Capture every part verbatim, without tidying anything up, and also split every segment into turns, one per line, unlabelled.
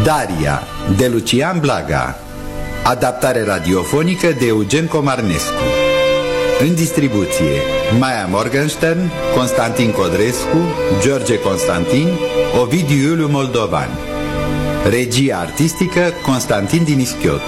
Daria, de Lucian Blaga. Adaptare radiofonică de Eugen Comarnescu. În distribuție Maia Morgenstern, Constantin Codrescu, George Constantin, Ovidiu Iuliu Moldovan. Regia artistică Constantin Dinischiotu.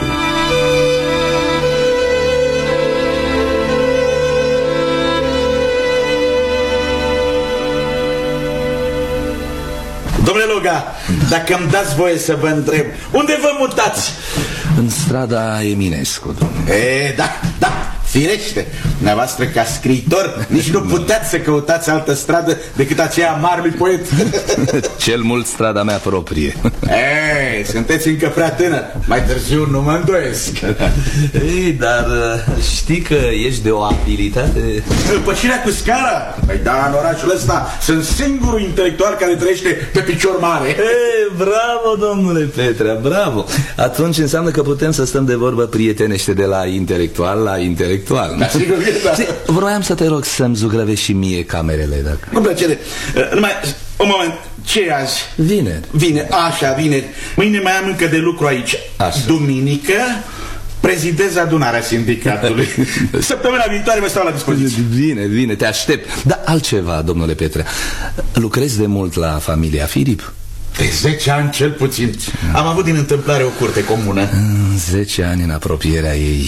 Domnule Loga, dacă îmi dați voie să vă întreb, unde vă mutați?
În strada Eminescu, domnule.
E, da, da, firește. Dumneavoastră, ca scriitor, nici nu puteți să căutați altă stradă decât aceea marului poet.
Cel mult strada mea proprie.
Ei, sunteți încă prea tânăr. Mai târziu nu mă îndoiesc.
Ei, dar știi că ești de o abilitate...
Pășirea cu scara? Păi da, în orașul ăsta sunt singurul intelectual care trăiește pe picior mare.
Ei, bravo, domnule Petrea, bravo. Atunci înseamnă că putem să stăm de vorbă prietenește de la intelectual la intelectual.
Da, sigur că da.
Știi, vroiam să te rog să-mi zugrăvești și mie camerele, dacă...
Cu plăcere. Numai, un moment, ce e azi?
Vineri.
Vineri, așa, vineri. Mâine mai am încă de lucru aici.
Așa.
Duminică prezidez adunarea sindicatului. Săptămâna viitoare vă stau la dispoziție.
Bine, bine, te aștept. Dar altceva, domnule Petrea, lucrezi de mult la familia Filip?
De zece ani cel puțin. Am avut din întâmplare o curte comună.
Zece ani în apropierea ei.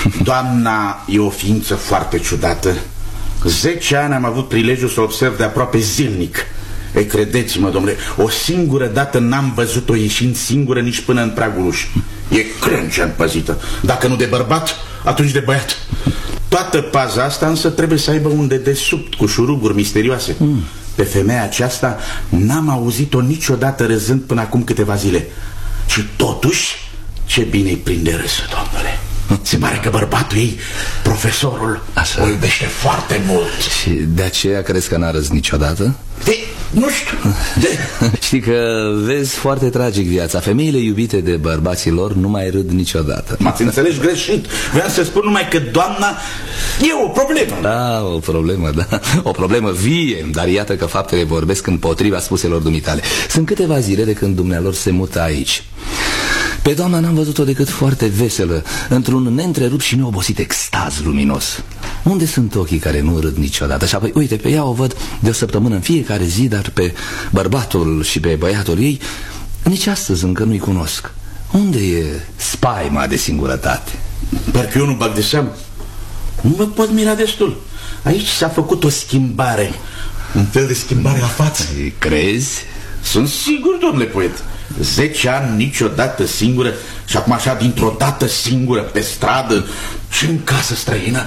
Doamna e o ființă foarte ciudată. Zece ani am avut prilejul să observ de aproape zilnic. Ei, credeți-mă, domnule, o singură dată n-am văzut-o ieșind singură nici până în pragul ușii. E crâncen păzită. Dacă nu de bărbat, atunci de băiat. Toată paza asta însă trebuie să aibă un dedesubt cu șuruburi misterioase. mm. Pe femeia aceasta n-am auzit-o niciodată râzând până acum câteva zile. Și totuși, ce bine-i prinde râsul, domnule. Se pare că bărbatul ei, profesorul, așa, o iubește foarte mult.
Și de aceea crezi că n-a râs niciodată?
De, nu știu de...
Știi că vezi foarte tragic viața. Femeile iubite de bărbații lor nu mai râd niciodată.
M-ați înțeles greșit. Vreau să spun numai că doamna e o problemă.
Da, o problemă, da. O problemă vie. Dar iată că faptele vorbesc împotriva spuselor dumitale. Sunt câteva zile de când dumnealor se mută aici. Pe doamna n-am văzut-o decât foarte veselă, într-un neîntrerupt și neobosit extaz luminos. Unde sunt ochii care nu râd niciodată? Și apoi, uite, pe ea o văd de o săptămână în fiecare zi, dar pe bărbatul și pe băiatul ei nici astăzi încă nu-i cunosc. Unde e spaima de singurătate?
Parcă eu nu bag de seamă. Nu mă pot mira destul. Aici s-a făcut o schimbare. Un fel de schimbare la față.
Crezi?
Sunt sigur, domnule poet. Zece ani niciodată singură și acum așa dintr-o dată singură pe stradă și în casă străină.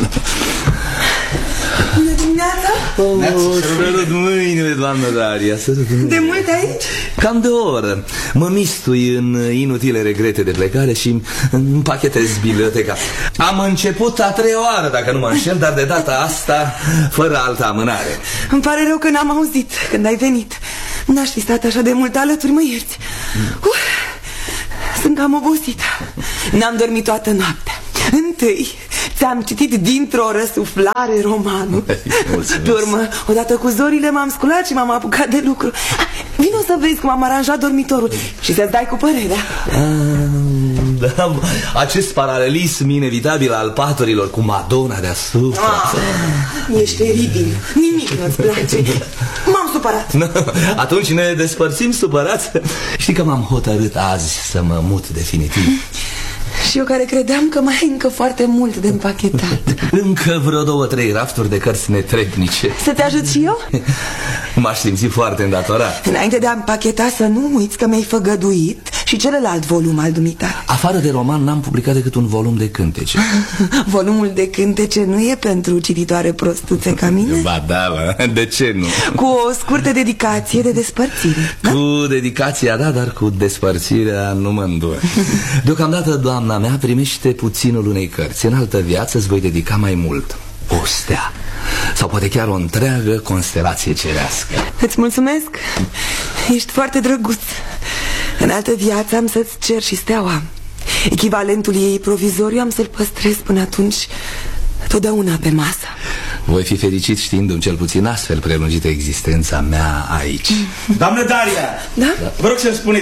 Bună dimineața!
Oh, sărut mâinile, doamnă Daria.
De mult aici?
Cam de o oră. Mă mistui în inutile regrete de plecare și împachetez biblioteca. Am început a treia oară, dacă nu mă înșel, dar de data asta fără altă amânare.
Îmi pare rău că n-am auzit când ai venit. N-aș fi stat așa de mult alături, mă ierți. Uf, sunt cam obosită. N-am dormit toată noaptea. Întâi ți-am citit dintr-o răsuflare romanul. Pe urmă, odată cu zorile m-am sculat și m-am apucat de lucru. Vino să vezi cum am aranjat dormitorul și să-ți dai cu părerea.
Da, acest paralelism inevitabil al paturilor cu Madonna deasupra.
Ah, ești teribil. Nimic nu-ți place. M-am supărat.
No, atunci ne despărțim supărați. Știi că m-am hotărât azi să mă mut definitiv.
Și eu care credeam că mai ai încă foarte mult de împachetat.
Încă vreo două, trei rafturi de cărți netrebnice.
Să te ajut și eu?
M-aș simți foarte îndatorat.
Înainte de a împacheta, să nu uiți că mi-ai făgăduit și celălalt volum al dumitale.
Afară de roman n-am publicat decât un volum de cântece.
Volumul de cântece nu e pentru cititoare prostuțe ca mine?
Ba da, bă. De ce nu?
Cu o scurtă dedicație de despărțire, da?
Cu dedicația, da, dar cu despărțirea nu mă îndoi. Deocamdată, doamna mea primește puținul unei cărți. În altă viață îți voi dedica mai mult. O stea. Sau poate chiar o întreagă constelație cerească.
Îți mulțumesc. Ești foarte drăguț. În altă viață am să-ți cer și steaua. Echivalentul ei provizoriu am să-l păstrez până atunci totdeauna pe masă.
Voi fi fericit știindu-mi cel puțin astfel prelungită existența mea aici.
Doamnă Daria,
da?
Vă rog să-mi spuneți,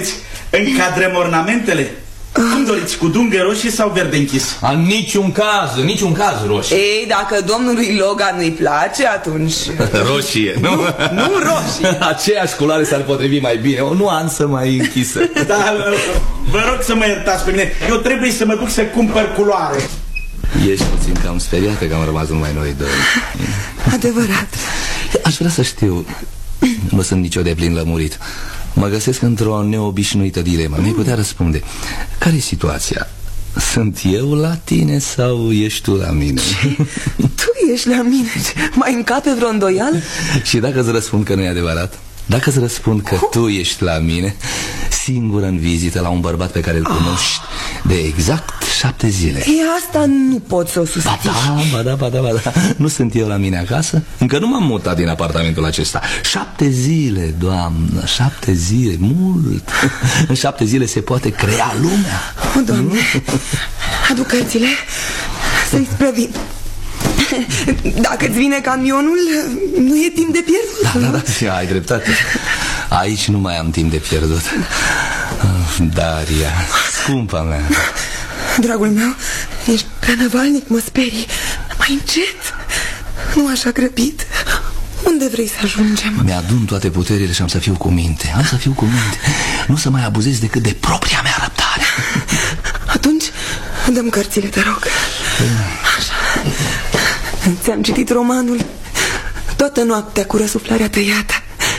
Încadrăm ornamentele? Cum doriți, cu dungă roșii sau verde închis?
În niciun caz, în niciun caz roșii.
Ei, dacă domnului Loga nu-i place, atunci...
Roșie, nu?
Nu, nu roșie.
Aceeași culoare s-ar potrivi mai bine, o nuanță mai închisă.
Da, vă rog să mă iertați pe mine. Eu trebuie să mă duc să cumpăr culoare.
Ești puțin cam speriată că am rămas numai noi doi.
Adevărat.
Aș vrea să știu, nu sunt nicio de plin lămurit, mă găsesc într-o neobișnuită dilemă. Mi-ai putea răspunde, care e situația? Sunt eu la tine sau ești tu la mine?
Tu ești la mine? Mai încape vreo îndoială?
Și dacă îți răspund că nu e adevărat? Dacă îți răspund că tu ești la mine, singură în vizită la un bărbat pe care îl cunoști de exact șapte zile.
E, asta nu pot să o susțin.
Ba da, ba da, ba da, ba da. Nu sunt eu la mine acasă? Încă nu m-am mutat din apartamentul acesta. Șapte zile, doamnă, șapte zile, mult. În șapte zile se poate crea lumea.
O, Doamne, aduc cărțile să-i sprăvim. Dacă-ți vine camionul, nu e timp de pierdut.
Da, da, da, ai dreptate. Aici nu mai am timp de pierdut. Daria, scumpa mea.
Dragul meu, ești prea năvalnic, mă sperii. Mai încet, nu așa grăbit. Unde vrei să ajungem?
Mi-adun toate puterile și am să fiu cu minte. Am să fiu cu minte. Nu să mai abuzez decât de propria mea răbdare.
Atunci, dăm cărțile, te rog. Așa. Ți-am citit romanul toată noaptea cu răsuflarea tăiată.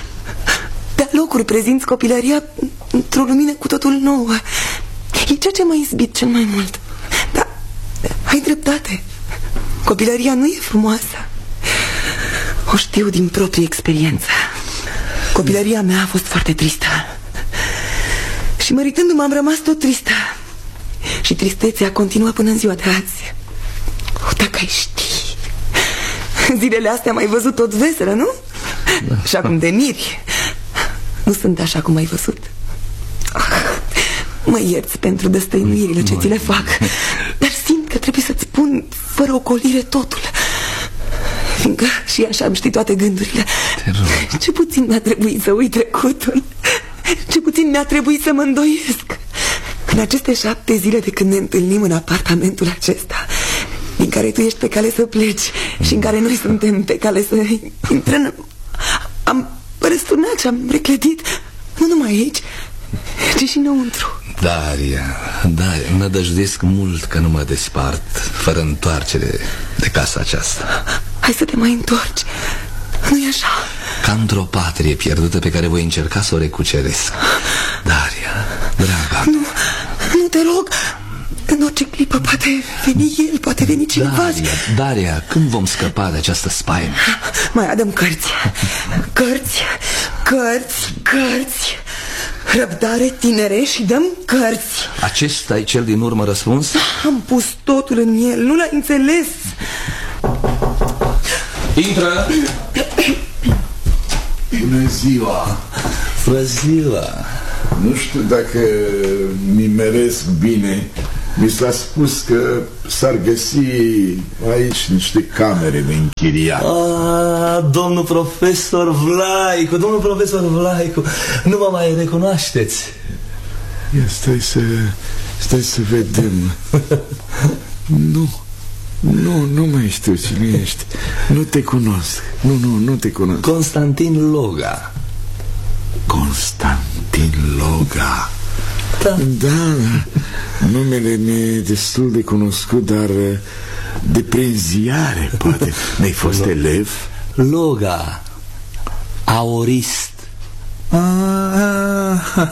De locuri prezinți copilăria într-o lumină cu totul nouă. E ceea ce m-a izbit cel mai mult. Dar ai dreptate. Copilăria nu e frumoasă. O știu din proprie experiență. Copilăria mea a fost foarte tristă. Și măritându-mă am rămas tot tristă. Și tristețea continuă până în ziua de azi. O, dacă ai ști. Zilele astea m-ai văzut tot veselă, nu? Și acum te miri. Nu sunt așa cum ai văzut. Mă ierți pentru destăinuirile ce ți le fac, dar simt că trebuie să-ți spun fără ocolire totul, fiindcă și așa am ști toate gândurile. Ce puțin mi-a trebuit să uit trecutul. Ce puțin mi-a trebuit să mă îndoiesc. În aceste șapte zile de când ne întâlnim în apartamentul acesta, din care tu ești pe cale să pleci și în care noi suntem pe cale să intrăm, am răsturnat și am reclădit, nu numai aici, ci și înăuntru.
Daria, Daria, nădăjduiesc mult că nu mă despart fără întoarcere de casa aceasta.
Hai să te mai întorci, nu-i așa?
Ca într-o patrie pierdută pe care voi încerca să o recuceresc. Daria, draga.
Nu, nu te rog. În orice clipă poate veni el, poate veni cineva.
Daria, Daria, când vom scăpa de această spaimă?
Mai adăm cărți. Cărți, cărți, cărți. Răbdare, tinere și dăm cărți.
Acesta e cel din urmă răspuns?
Am pus totul în el, nu l-ai înțeles.
Intră.
Bună ziua.
Bună ziua.
Nu știu dacă nimeresc bine. Mi s-a spus că s-ar găsi aici niște camere de închiriat.
Ah, domnul profesor Vlaicu, domnul profesor Vlaicu, nu mă mai recunoașteți?
Ia stai să, stai să vedem. Nu, nu, nu mai știu cine ești. Nu te cunosc. Nu, nu, nu te cunosc.
Constantin Loga.
Constantin Loga.
Da.
Da, numele mi-e destul de cunoscut, dar de preziare, poate. Mi-ai fost elev?
Loga, aorist.
Ah,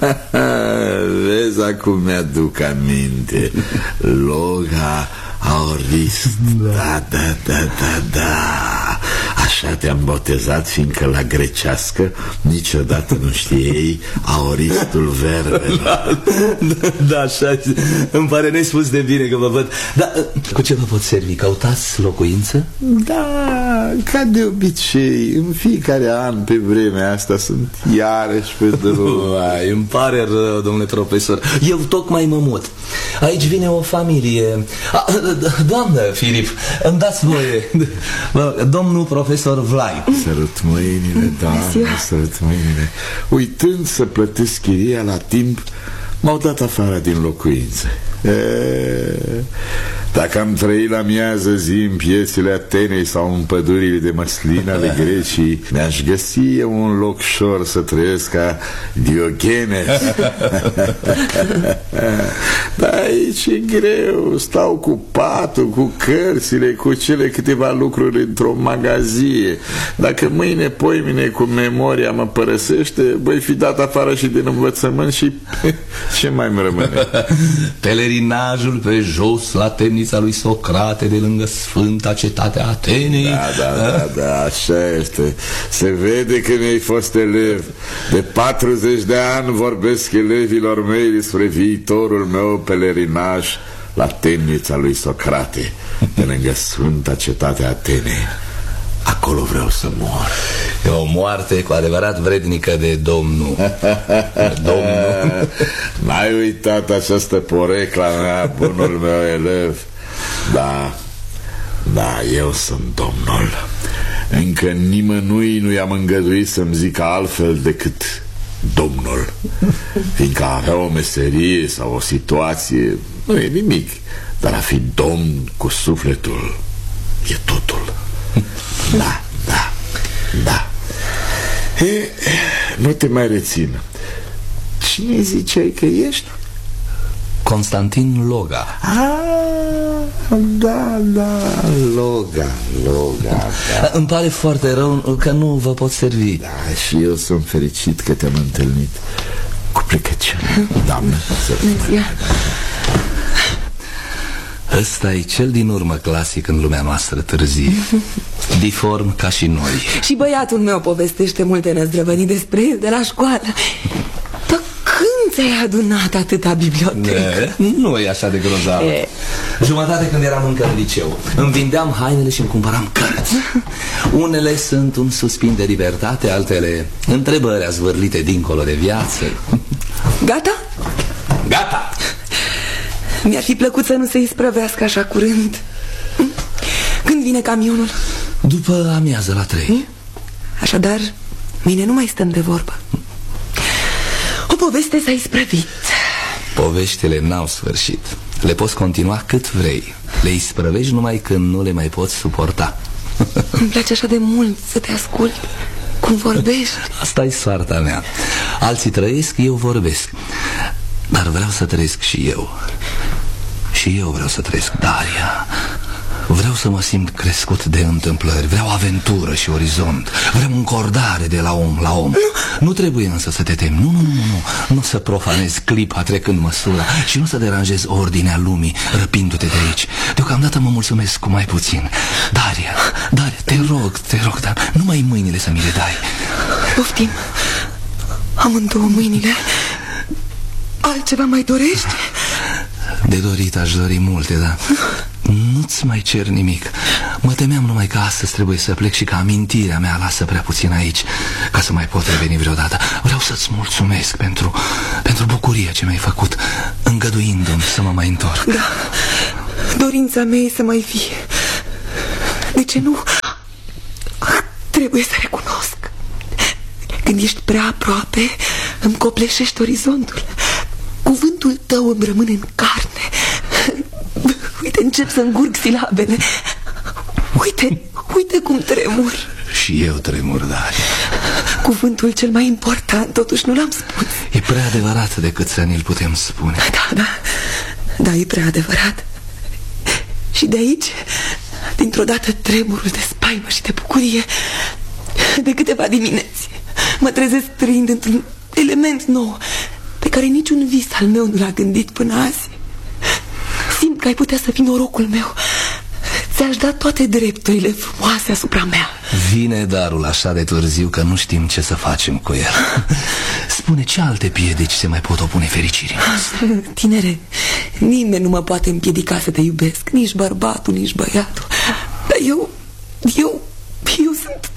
vezi, acum mi-aduc aminte. Loga, aorist. Da, da, da, da, da. Așa te-am botezat, fiindcă la grecească niciodată nu știei aoristul verbelor.
Da, da, așa. Îmi pare nespus de bine că vă văd. Dar cu ce vă pot servi? Căutați locuință?
Da, ca de obicei. În fiecare an pe vremea asta sunt iarăși pe drum.
Uai, îmi pare rău, domnule profesor. Eu tocmai mă mut. Aici vine o familie. A, doamnă Filip, îmi dați voie. Domnul profesor profesor Vlai.
Sărut mâinile, doamne, sărut mâinile. Uitând să plătesc chiria la timp, m-au dat afară din locuință. E, dacă am trăit la miază zi în piețele Atenei sau în pădurile de măslin ale Grecii, mi-aș găsi eu un loc șor să trăiesc ca Diogenes. Dar aici e greu. Stau cu patul, cu cărțile, cu cele câteva lucruri într-o magazie. Dacă mâine, poimine, cu memoria mă părăsește, voi fi dat afară și din învățământ și ce mai îmi rămâne?
Pelerinajul pe jos la temnița lui Socrate de lângă sfânta cetate a Atenei.
Da, da, da, da, așa este. Se vede că mi-ai fost elev. De patruzeci de ani vorbesc elevilor mei despre viitorul meu pelerinaj la temnița lui Socrate de lângă sfânta cetate a Atenei. Acolo vreau să mor.
E o moarte cu adevărat vrednică de Domnul. Domnul.
N-ai uitat această porecla mea, bunul meu elev? Da, da, eu sunt Domnul. Încă nimănui nu i-am îngăduit să-mi zică altfel decât Domnul. Fiindcă a avea o meserie sau o situație nu e nimic, dar a fi domn cu sufletul e totul. Da, da, da. E, nu te mai rețin. Cine ziceai că ești?
Constantin Loga.
Ah, da, da, Loga, Loga, da.
Îmi pare foarte rău că nu vă pot servi.
Da, și eu sunt fericit că te-am întâlnit. Cu plecăciune, doamnă.
Ăsta e cel din urmă clasic în lumea noastră târzie. Diform ca și noi.
Și băiatul meu povestește multe năzdrăvănii despre el de la școală. Dar când ți-ai adunat atâta bibliotecă?
Nu e așa de grozavă. E. Jumătate când eram încă în liceu. Îmi vindeam hainele și îmi cumpăram cărți. Unele sunt un suspin de libertate, altele întrebări azvârlite dincolo de viață.
Gata?
Gata!
Mi-ar fi plăcut să nu se isprăvească așa curând. Când vine camionul?
După amiază la trei.
Așadar, mine nu mai stăm de vorbă. O poveste s-a isprăvit.
Poveștile n-au sfârșit. Le poți continua cât vrei. Le isprăvești numai când nu le mai poți suporta.
Îmi place așa de mult să te ascult cum vorbești.
Asta e soarta mea. Alții trăiesc, eu vorbesc. Dar vreau să trăiesc și eu. Și eu vreau să trăiesc, Daria. Vreau să mă simt crescut de întâmplări. Vreau aventură și orizont. Vreau încordare de la om la om. Nu, nu trebuie însă să te temi. Nu, nu, nu, nu Nu să profanezi clipa trecând măsura. Și nu să deranjezi ordinea lumii răpindu-te de aici. Deocamdată mă mulțumesc cu mai puțin. Daria, Daria, te rog, te rog, dar numai mâinile să mi le dai.
Poftim. Amândouă mâinile. Altceva mai dorești?
De dorit aș dori multe, dar nu-ți mai cer nimic. Mă temeam numai că astăzi trebuie să plec și că amintirea mea lasă prea puțin aici ca să mai pot reveni vreodată. Vreau să-ți mulțumesc pentru, pentru bucuria ce mi-ai făcut, îngăduindu-mi să mă mai întorc.
Da, dorința mea e să mai fie. De ce nu? Trebuie să recunosc. Când ești prea aproape, îmi copleșești orizontul. Cuvântul tău îmi rămâne în carne. Uite, încep să îngurg silabele. Uite, uite cum tremur.
Și eu tremur, Daria.
Cuvântul cel mai important, totuși nu l-am spus.
E prea adevărat decât să ni-l putem spune.
Da, da, da, e prea adevărat. Și de aici, dintr-o dată, tremurul de spaimă și de bucurie. De câteva dimineți mă trezesc trăind într-un element nou pe care niciun vis al meu nu l-a gândit până azi. Simt că ai putea să fii norocul meu. Ți-aș da toate drepturile frumoase asupra mea.
Vine darul așa de târziu că nu știm ce să facem cu el. Spune, ce alte piedici se mai pot opune fericirii noastre?
Tinere, nimeni nu mă poate împiedica să te iubesc. Nici bărbatul, nici băiatul. Dar eu, eu, eu sunt...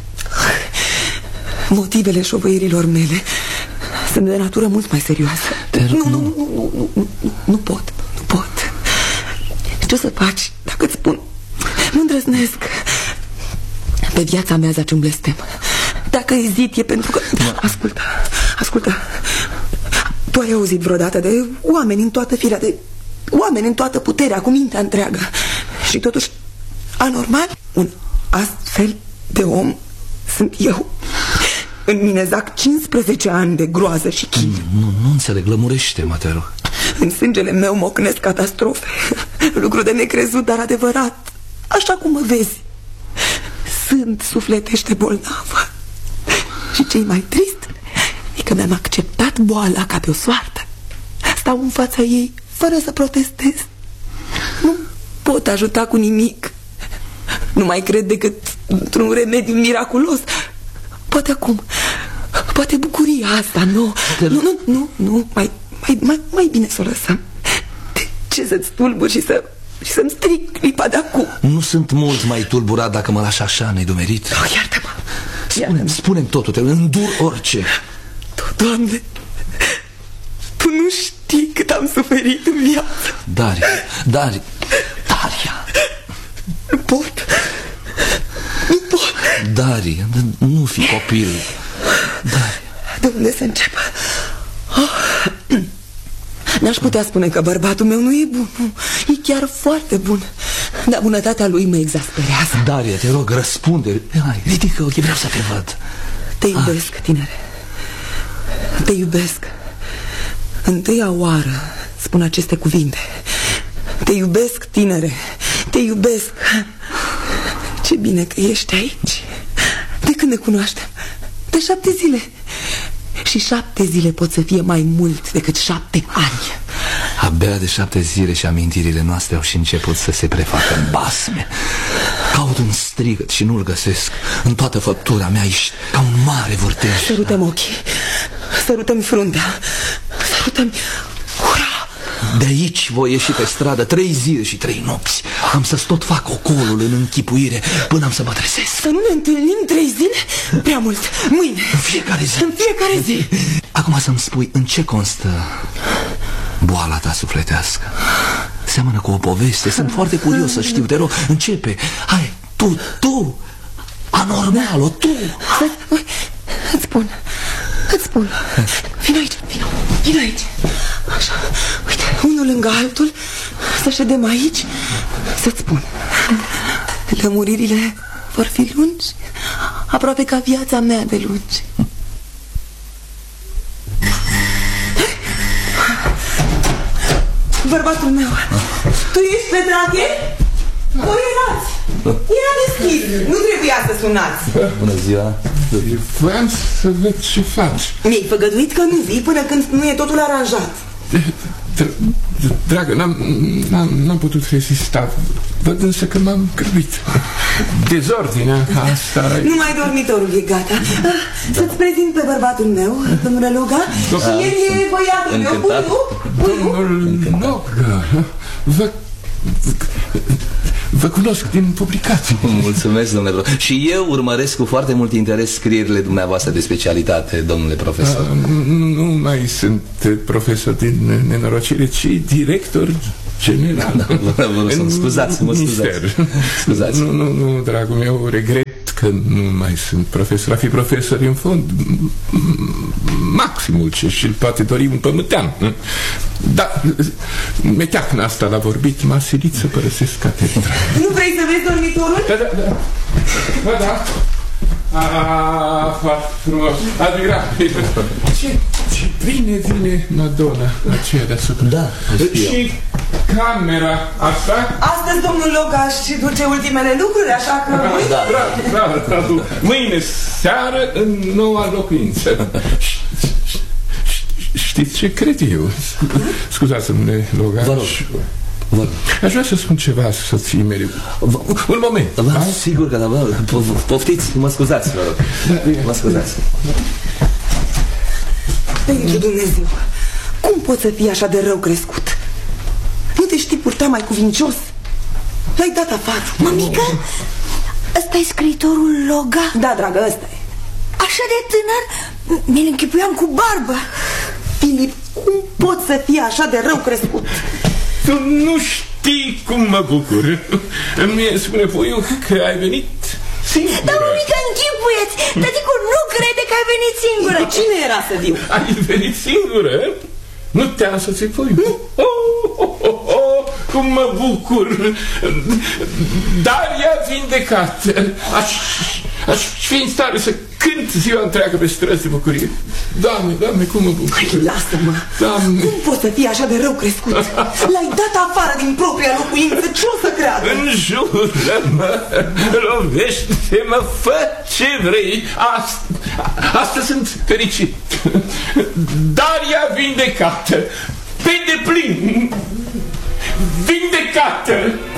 Motivele șovăirilor mele sunt de natură mult mai serioasă. Nu, nu, nu, nu, nu, nu, nu, nu pot, nu pot. Ce o să faci dacă îți spun? Nu îndrăznesc. Pe viața mea zaci un blestem. Dacă ezit e pentru că... Ascultă, ascultă. Tu ai auzit vreodată de oameni în toată firea, de oameni în toată puterea, cu mintea întreagă. Și totuși, anormal, un astfel de om sunt eu. În mine zac cincisprezece ani de groază și chin.
Nu, nu, nu înțeleg, lămurește-mă, te rog.
În sângele meu mocnesc catastrofe. Lucru de necrezut, dar adevărat. Așa cum mă vezi. Sunt sufletește bolnavă. Și ce-i mai trist e că mi-am acceptat boala ca pe o soartă. Stau în fața ei fără să protestez. Nu pot ajuta cu nimic. Nu mai cred decât într-un remediu miraculos. Poate acum, poate bucuria asta, nu, nu, nu, nu, nu, mai, mai, mai, mai bine să o lăsăm. De ce să-ți tulburi și să... și să-mi stric clipa de acum?
Nu sunt mult mai tulburat dacă mă lași așa nedumerit.
Oh, iartă-mă.
Spune-mi, spune-mi totul, te îndur orice.
Tu, Doamne, Tu nu știi cât am suferit în viață.
Daria, Daria, Daria.
Nu pot. Nu pot.
Daria, nu fi copil. Daria.
De unde să încep? Oh. N-aș putea spune că bărbatul meu nu e bun. E chiar foarte bun. Dar bunătatea lui mă exasperează.
Daria, te rog, răspunde. Hai, ridică ochii, vreau să te văd.
Te iubesc, ah. tinere. Te iubesc. Întâia oară spun aceste cuvinte. Te iubesc, tinere. Te iubesc. Ce bine că ești aici. De când ne cunoaștem? De șapte zile. Și șapte zile pot să fie mai mult decât șapte ani.
Abia de șapte zile și amintirile noastre au și început să se prefacă în basme. Caut un strigăt și nu-l găsesc. În toată făptura mea ești ca un mare vârtej.
Sărută-mi ochii. Sărută-mi fruntea. Sărută-mi ura.
De aici voi ieși pe stradă trei zile și trei nopți. Am să-ți tot fac ocolul în închipuire până am să mă trezesc.
Să nu ne întâlnim trei zile? Prea mult. Mâine.
În fiecare zi.
În fiecare zi.
Acum să-mi spui în ce constă boala ta sufletească. Seamănă cu o poveste. Sunt foarte curios să știu. Te rog, începe. Hai, tu, tu anormal-o, tu.
Îți spun. Îți spun. Vino aici, vino, vino aici. Așa, uite, unul lângă altul. Să ședem aici. Să-ți spun. Lămuririle vor fi lungi, aproape ca viața mea de lungi. Bărbatul meu, tu ești Petrache? Voi erați. Era deschis, nu trebuia să sunați.
Bună ziua.
Voiam să văd ce faci.
Mi-ai făgăduit că nu vii până când nu e totul aranjat.
Dragă, n-am putut rezista. Văd însă că m-am grăbit. Dezordinea asta...
Numai dormitorul e gata. Să-ți prezint pe bărbatul meu, domnule Loga. Și el e băiatul meu.
Domnul Loga. Vă... Vă cunosc din publicații.
Mulțumesc, domnule profesor. Și eu urmăresc cu foarte mult interes scrierile dumneavoastră de specialitate, domnule profesor.
A, nu mai sunt profesor din nenorocire, ci director general.
Da, vă, vă, vă, scuzați, mă scuzați. Scuzați.
Nu, nu, nu, dragul meu, regret că nu mai sunt profesor. A fi profesor în fond maximul ce și-l poate dori un pământean. Da, meteacna asta l-a vorbit, m-a silit să părăsesc catedra.
Nu vrei să vezi dormitorul?
Da, da, da. Ba, da. Ah, foarte frumos. Admirabil. Ce, ce bine vine Madonna aceea deasupra.
Da,
și camera asta.
Astăzi domnul Loga și duce ultimele lucruri, așa că...
Da.
Bravo, bravo, bravo. Mâine seară în noua locuință. Știți ce cred eu? Scuzați-mă, domnule Loga.
Vă rog. Vă rog.
Aș vrea să spun ceva soției mele. Un moment.
Da, sigur că da, vă poftiți, mă scuzați, vă rog. Mă scuzați.
Pentru Dumnezeu, cum poți să fii așa de rău crescut? Nu te știi purta mai cuvincios? L-ai dat afară.
Mămică, ăsta e scriitorul Loga?
Da, dragă, ăsta e.
Așa de tânăr, mi-l închipuiam cu barbă.
Filip, cum poți să fii așa de rău crescut?
Tu nu știi cum mă bucur. Îmi spune puiul că ai venit
singură.
Dar, mămică, închipuieți! Tăticu nu crede că ai venit singură.
Cine era să diu?
Ai venit singură? Nu te-a însoțit puiul? Oh, oh, oh, oh, cum mă bucur! Daria vindecată! Aș, aș fi în stare să cânt ziua întreagă pe străzi de bucurie. Doamne, Doamne, cum mă bucur!
Lasă-mă!
Doamne!
Cum poți să fii așa de rău crescut? L-ai dat afară din propria locuință, ce o să creadă?
Înjură-mă, lovește-mă, fă ce vrei. Ast Astăzi sunt fericit. Daria vindecată, pe deplin, vindecată.